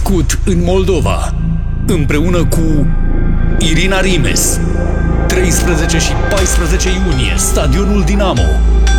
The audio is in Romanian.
născut în Moldova, împreună cu Irina Rimes. 13 și 14 iunie, Stadionul Dinamo.